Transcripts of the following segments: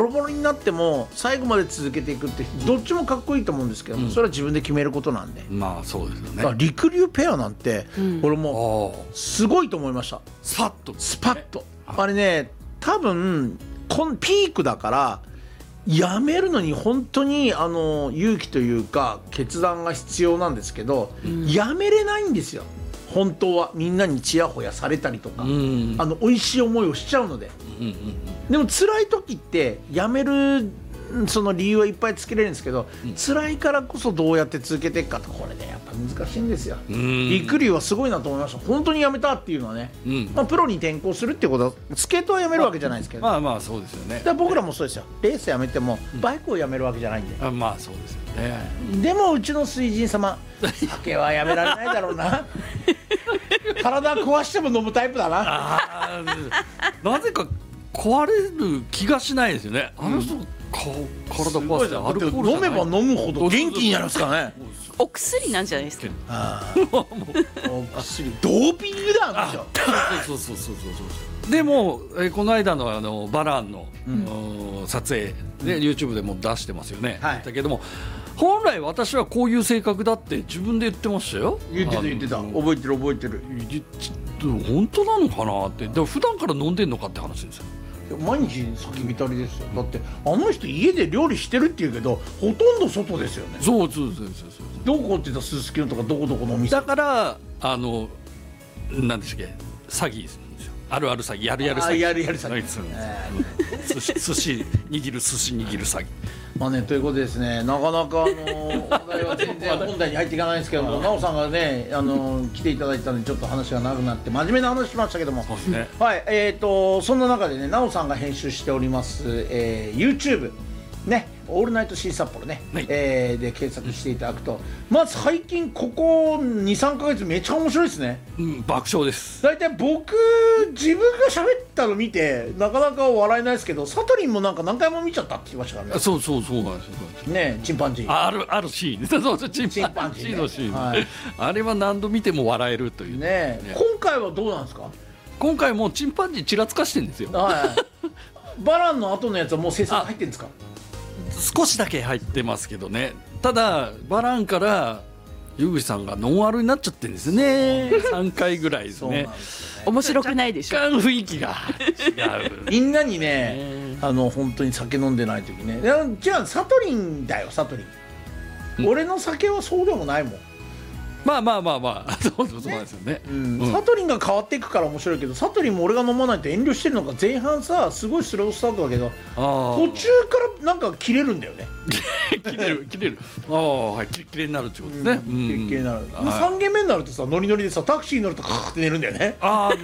ロボロになっても最後まで続けていくってどっちもかっこいいと思うんですけども、それは自分で決めることなんで、 まあそうですよね。 りくりゅうペアなんて、俺もすごいと思いました。 スパッと、 あれね、多分ピークだからやめるのに本当に勇気というか決断が必要なんですけど、やめれないんですよ本当は。みんなにチヤホヤされたりとか、美味しい思いをしちゃうので、でも辛い時ってやめるその理由はいっぱいつけれるんですけど、辛いからこそどうやって続けていくかって、これねやっぱ難しいんですよ。りくりゅうはすごいなと思いました。本当にやめたっていうのはね、プロに転向するってことはスケートはやめるわけじゃないですけど、 まあそうですよね。 だから僕らもそうですよ。レースやめてもバイクをやめるわけじゃないんで、 まあそうですよね。 でもうちの水神様酒はやめられないだろうな体壊しても飲むタイプだな。 なぜか壊れる気がしないですよね、あの人。体壊してアルコール飲めば飲むほど元気になりますからね。 お薬なんじゃないですか。 お薬ドーピングだんでしょ。 そうでもこの間のバランの、撮影で YouTube でも出してますよね、だけども本来私はこういう性格だって自分で言ってましたよ。 言ってた覚えてる本当なのかなって。でも普段から飲んでんのかって話ですよ。 毎日酒浸りですよ。だってあの人家で料理してるって言うけどほとんど外ですよね。 そうどこって言ったらすすきのとかどこのお店だから何でしたっけ、詐欺ですよ。ある詐欺、やる詐欺、 やる詐欺、 寿司握る詐欺。 まあね、ということでですね、なかなか話題は全然本題に入っていかないんですけども、なおさんがね来ていただいたのでちょっと話が長くなって真面目な話しましたけども、 そうですね、 はい、そんな中でね、なおさんが編集しております、YouTube ね、オールナイトシー札幌ね、で検索していただくと、まず最近ここ 2,3 ヶ月めちゃ面白いですね。 爆笑です。 大体僕自分が喋ったの見てなかなか笑えないですけど、サトリンもなんか何回も見ちゃったって言いましたからね。 そうなんですよね、チンパンジーあるシーンそうチンパンジーのシーン、あれは何度見ても笑えるというね。今回はどうなんですか。 今回もチンパンジーちらつかしてるんですよ。 バランの後のやつはもう制作入ってるんですか。 少しだけ入ってますけどね。ただバランから湯口さんがノンアルになっちゃってるんですね3回ぐらいですね。 面白くないでしょ。 若干雰囲気が違うみんなにね、本当に酒飲んでない時ね、じゃあサトリンだよ、サトリン、俺の酒はそうでもないもん。 まあそうなんですよね。 サトリンが変わっていくから面白いけど、サトリンも俺が飲まないと遠慮してるのか、前半さすごいスロースタートだけど途中からなんか切れるんだよね。 切れるキレになるってことですね。 キレになる。3軒目になるとさ、ノリノリでさタクシーに乗るとカーって寝るんだよね。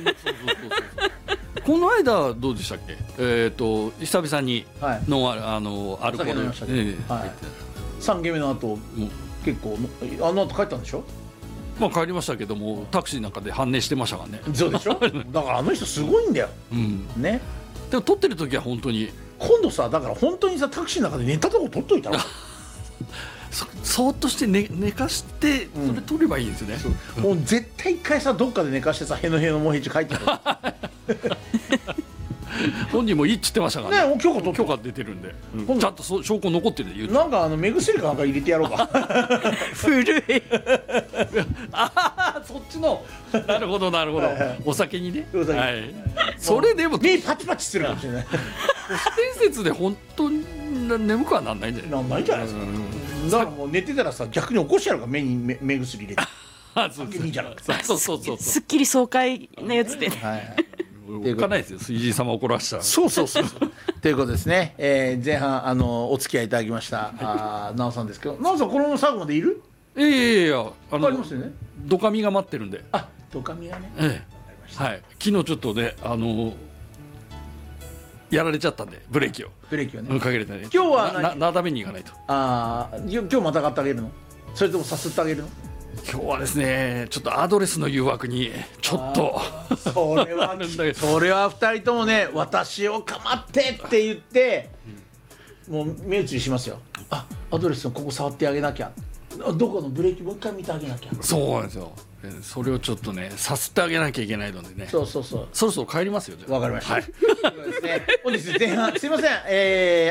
この間どうでしたっけ、久々にアルコール 3軒目の後結構あの後帰ったんでしょ。 まあ帰りましたけども、タクシーなんかで反応してましたからね。 そうでしょだからあの人すごいんだよ、ね。 でも撮ってる時は本当に今度さ、だから本当にさタクシーの中で寝たとこ撮っといたらそーっとして 寝かしてそれ撮ればいいんですよね。 もう絶対一回さどっかで寝かしてさ、へのへのもへじ書いてる本人もいいっつってましたからね。 許可出てるんで、ちゃんと証拠残ってるんで。 なんか目薬かなんか入れてやろうか古いそっちのなるほどお酒にね。 それでも目パチパチするかもしれない都市伝説で本当に眠くはなんないんじゃない。 なんないじゃないですか。だからもう寝てたらさ、逆に起こしてやるから、目に目薬入れてそういいじゃないそうすっきり爽快なやつで置かないですよ、水神様怒らしたら。 そうということですね。前半お付き合いいただきましたなおさんですけど、なおさんこのまま最後までいる？ いやありますよね。 ドカミが待ってるんで。 ドカミがね、 はい、昨日ちょっとねやられちゃったんでブレーキをねかけれてね。 今日はなだめに行かないと。 今日また買ってあげるの？それともさすってあげるの？ 今日はですね、ちょっとアドレスの誘惑にちょっとそれは2人ともね、私をかまってって言って、もう目移りしますよ。アドレスのここ触ってあげなきゃ、どこのブレーキもう一回見てあげなきゃ。 そうなんですよ。それをちょっとねさすってあげなきゃいけないのでね。 そうそろそろ帰りますよ。 わかりました。本日前半すいません。